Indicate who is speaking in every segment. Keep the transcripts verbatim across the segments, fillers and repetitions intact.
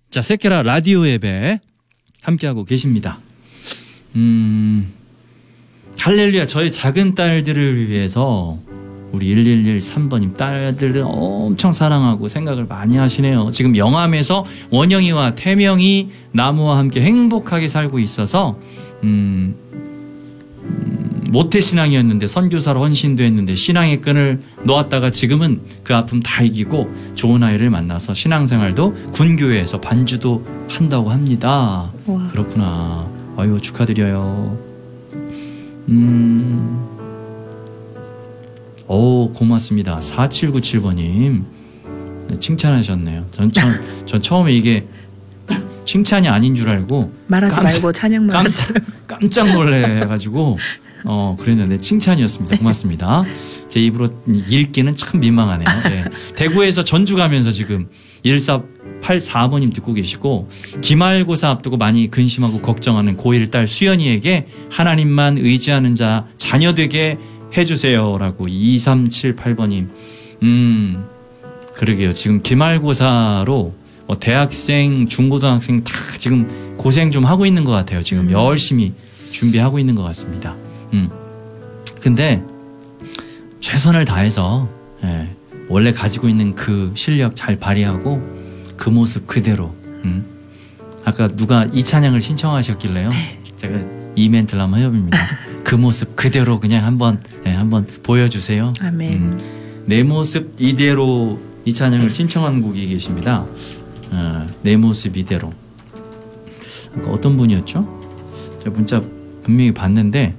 Speaker 1: 자, 세케라 라디오 예배 함께하고 계십니다. 음, 할렐루야. 저희 작은 딸들을 위해서 우리 일일일삼 번님 딸들을 엄청 사랑하고 생각을 많이 하시네요. 지금 영암에서 원영이와 태명이 나무와 함께 행복하게 살고 있어서 음, 음, 모태신앙이었는데 선교사로 헌신도 했는데 신앙의 끈을 놓았다가 지금은 그 아픔 다 이기고 좋은 아이를 만나서 신앙생활도 군교회에서 반주도 한다고 합니다.
Speaker 2: 우와.
Speaker 1: 그렇구나. 아유, 축하드려요. 음... 오, 고맙습니다. 사칠구칠 번님 칭찬하셨네요. 전, 전, 전 처음에 이게 칭찬이 아닌 줄 알고
Speaker 2: 말하지
Speaker 1: 깜짝,
Speaker 2: 말고 찬양만
Speaker 1: 깜짝, 깜짝 놀래가지고 어 그랬는데 칭찬이었습니다. 고맙습니다. 제 입으로 읽기는 참 민망하네요. 네. 대구에서 전주 가면서 지금 일사팔사 번님 듣고 계시고, 기말고사 앞두고 많이 근심하고 걱정하는 고일 딸 수연이에게 하나님만 의지하는 자 자녀 되게 해주세요라고 이삼칠팔 번님. 음, 그러게요. 지금 기말고사로 뭐 대학생, 중고등학생 다 지금 고생 좀 하고 있는 것 같아요. 지금
Speaker 2: 음.
Speaker 1: 열심히 준비하고 있는 것 같습니다. 음. 근데 최선을 다해서 예, 원래 가지고 있는 그 실력 잘 발휘하고 그 모습 그대로. 음. 아까 누가 이 찬양을 신청하셨길래요. 제가 이 멘트를 한번 해봅니다. 그 모습 그대로 그냥 한번 예, 한번 보여주세요.
Speaker 2: 아멘.
Speaker 1: 음. 내 모습 이대로 이 찬양을 신청한 곡이 계십니다. 어, 내 모습 이대로. 아까 어떤 분이었죠? 제가 문자 분명히 봤는데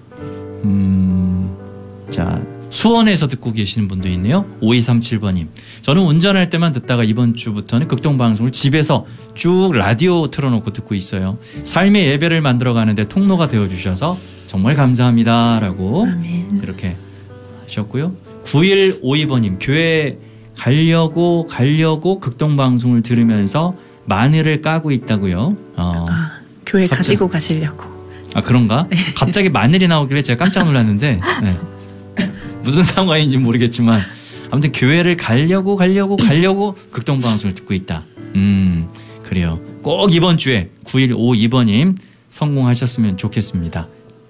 Speaker 1: 음, 자, 수원에서 듣고 계시는 분도 있네요. 오이삼칠 번님. 저는 운전할 때만 듣다가 이번 주부터는 극동방송을 집에서 쭉 라디오 틀어놓고 듣고 있어요. 삶의 예배를 만들어가는데 통로가 되어주셔서 정말 감사합니다 라고
Speaker 2: 아멘.
Speaker 1: 이렇게 하셨고요. 구일오이 번님. 교회 가려고 가려고 극동방송을 들으면서 마늘을 까고 있다고요. 어,
Speaker 2: 아, 교회
Speaker 1: 갑자기,
Speaker 2: 가지고 가시려고.
Speaker 1: 아, 그런가? 갑자기 마늘이 나오길래 제가 깜짝 놀랐는데 네. 무슨 상관인지 모르겠지만 아무튼 교회를 가려고 가려고 가려고 극동방송을 듣고 있다. 음, 그래요. 꼭 이번 주에 구일오이 번님 성공하셨으면 좋겠습니다.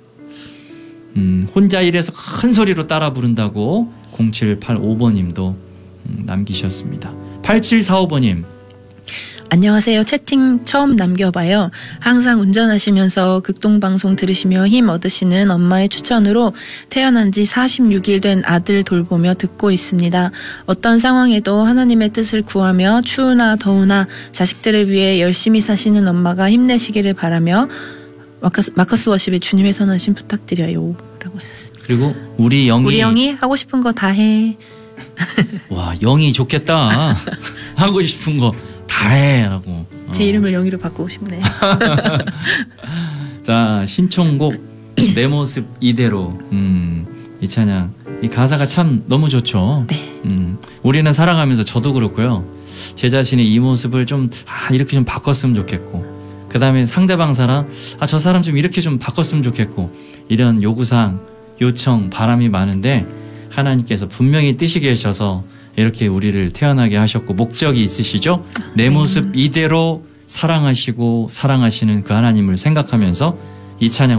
Speaker 1: 음, 혼자 일해서 큰 소리로 따라 부른다고 공칠팔오 번님도 음, 남기셨습니다. 팔칠사오 번님.
Speaker 2: 안녕하세요. 채팅 처음 남겨봐요. 항상 운전하시면서 극동방송 들으시며 힘 얻으시는 엄마의 추천으로 태어난 지 사십육 일 된 아들 돌보며 듣고 있습니다. 어떤 상황에도 하나님의 뜻을 구하며 추우나 더우나 자식들을 위해 열심히 사시는 엄마가 힘내시기를 바라며 마커스, 마커스 워십의 주님의 선하심 부탁드려요 라고 하셨습니다.
Speaker 1: 그리고 우리 영이
Speaker 2: 우리 영이 하고 싶은 거 다 해.
Speaker 1: 와, 영이 좋겠다. 하고 싶은 거 다 해 라고.
Speaker 2: 제
Speaker 1: 어.
Speaker 2: 이름을 영희로 바꾸고 싶네요.
Speaker 1: 자, 신청곡 내 모습 이대로. 음, 이 찬양, 이 가사가 참 너무 좋죠.
Speaker 2: 네.
Speaker 1: 음, 우리는 살아가면서 저도 그렇고요. 제 자신의 이 모습을 좀 아, 이렇게 좀 바꿨으면 좋겠고, 그 다음에 상대방 사람 아, 저 사람 좀 이렇게 좀 바꿨으면 좋겠고, 이런 요구사항, 요청, 바람이 많은데 하나님께서 분명히 뜻이 계셔서 이렇게 우리를 태어나게 하셨고 목적이 있으시죠. 내 모습 이대로 사랑하시고 사랑하시는 그 하나님을 생각하면서 이 찬양